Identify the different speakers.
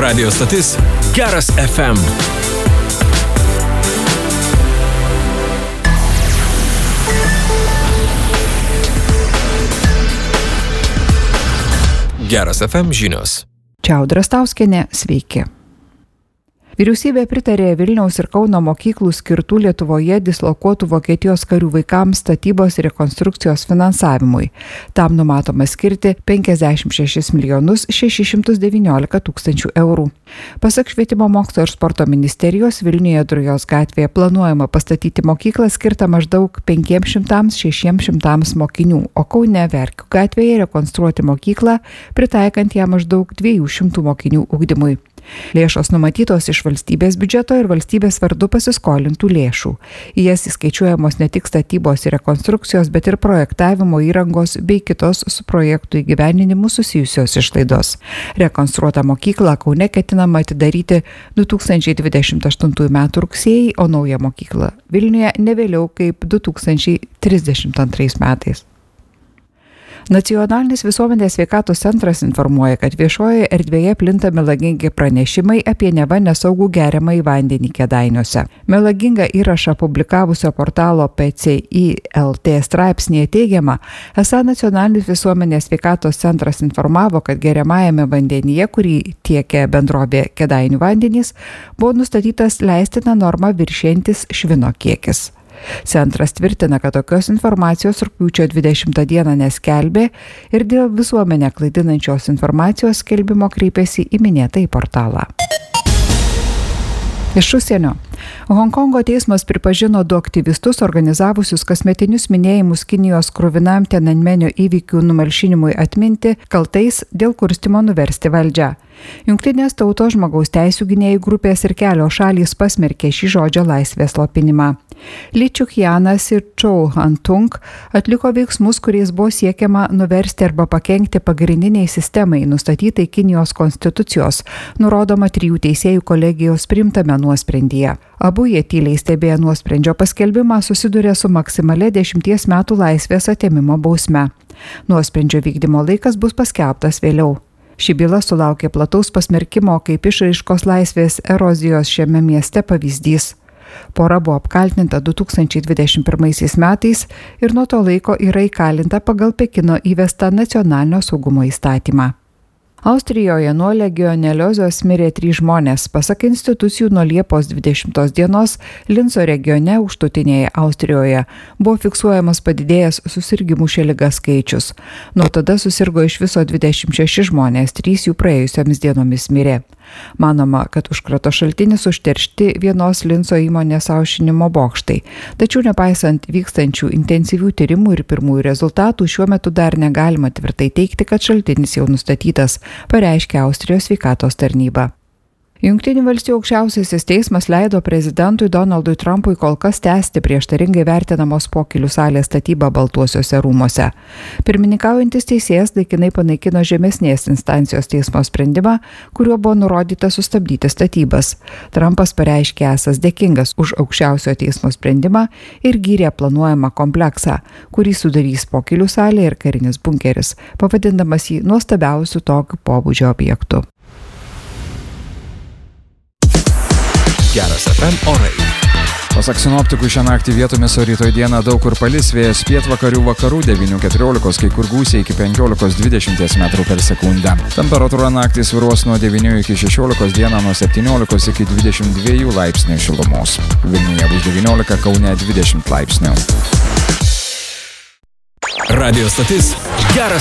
Speaker 1: Radio stotis Geras FM. Geras FM žinios.
Speaker 2: Čia Audra Stauskienė, sveiki. Vyriausybė pritarė Vilniaus ir Kauno mokyklų skirtų Lietuvoje dislokuotų Vokietijos karių vaikams statybos ir rekonstrukcijos finansavimui. Tam numatoma skirti 56 619 000 eurų. Pasak Švietimo mokslo ir sporto ministerijos, Vilniuje Drujos gatvėje planuojama pastatyti mokyklą skirtą maždaug 500–600 mokinių, o Kaune Verkių gatvėje rekonstruoti mokyklą, pritaikant ją maždaug 200 mokinių ugdymui. Lėšos numatytos iš valstybės biudžeto ir valstybės vardu pasiskolintų lėšų. Į jas įskaičiuojamos ne tik statybos ir rekonstrukcijos, bet ir projektavimo įrangos bei kitos su projektų įgyvendinimu susijusios išlaidos. Rekonstruotą mokyklą Kaune ketinama atidaryti 2028 m. rugsėjį, o naują mokyklą Vilniuje ne vėliau kaip 2032 metais. Nacionalinis visuomenės sveikatos centras informuoja, kad viešojoje erdvėje plinta melagingi pranešimai apie neva nesaugų geriamąjį vandenį Kėdainiuose. Melagingą įrašą publikavusio portalo PCI LT straipsnėje teigiama, esą Nacionalinis visuomenės sveikatos centras informavo, kad geriamajame vandenyje, kurį tiekia bendrovė Kėdainių vandenys, buvo nustatytas leistina norma viršijantis švino kiekis. Centras tvirtina, kad tokios informacijos rugpjūčio 20 dieną neskelbė ir dėl visuomenę klaidinančios informacijos skelbimo kreipėsi į minėtąjį portalą. Iš užsienio. Honkongo teismas pripažino du aktyvistus organizavusius kasmetinius minėjimus Kinijos kruvinam Tiananmenio įvykių numalšinimui atminti kaltais dėl kurstymo nuversti valdžią. Jungtinės tautos žmogaus teisių gynėjų grupės ir kelios šalys pasmerkė šį žodžio laisvės slopinimą. Li Čiukjanas ir Chou Han-tung atliko veiksmus, kuriais buvo siekiama nuversti arba pakenkti pagrindiniai sistemai nustatytai Kinijos konstitucijos, nurodoma 3 teisėjų kolegijos priimtame nuosprendyje. Abu jie tyliai stebėję nuosprendžio paskelbimą susidūrė su maksimale 10 metų laisvės atėmimo bausme. Nuosprendžio vykdymo laikas bus paskelbtas vėliau. Ši byla sulaukė plataus pasmerkimo kaip išraiškos laisvės erozijos šiame mieste pavyzdys. Pora buvo apkaltinta 2021 metais ir nuo to laiko yra įkalinta pagal Pekino įvestą nacionalinio saugumo įstatymą. Austrijoje nuo legioneliozijos mirė 3 žmonės. Pasak institucijų, nuo Liepos 20 dienos Linco regione užtutinėje Austrijoje buvo fiksuojamas padidėjęs susirgimų šia liga skaičius. Nuo tada susirgo iš viso 26 žmonės, 3 jų praėjusiomis dienomis mirė. Manoma, kad užkrato šaltinis užteršti vienos Linco įmonės aušinimo bokštai. Tačiau nepaisant vykstančių intensyvių tyrimų ir pirmųjų rezultatų, šiuo metu dar negalima tvirtai teigti, kad šaltinis jau nustatytas, pareiškė Austrijos sveikatos tarnyba. Jungtinių valstijų aukščiausiasis teismas leido prezidentui Donaldui Trumpui kol kas tęsti prieštaringai vertinamos pokylių salės statybą Baltuosiuose rūmuose. Pirmininkaujantis teisėjas laikinai panaikino žemesnės instancijos teismo sprendimą, kuriuo buvo nurodyta sustabdyti statybas. Trumpas pareiškė esąs dėkingas už aukščiausiojo teismo sprendimą ir gyrė planuojamą kompleksą, kurį sudarys pokylių salė ir karinis bunkeris, pavadindamas jį nuostabiausiu tokiu pobūdžio objektu.
Speaker 1: Geras FM orai.
Speaker 3: Pasak sinoptikų, šią naktį vietomis, o rytoj dieną daug kur palis, vėjas pietvakarių vakarų 9–14, kai kur gūsiai iki 15–20 metrų per sekundę. Temperatūra naktį svyruos nuo 9–16, dieną nuo 17 iki 22 laipsnių šilumos. Vilniuje bus 19, Kaune 20 laipsnių.
Speaker 1: Radio stotis Geras